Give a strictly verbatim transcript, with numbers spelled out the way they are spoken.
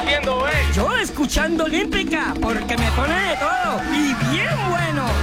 haciendo, eh? Yo escuchando Olímpica, porque me pone de todo y bien bueno.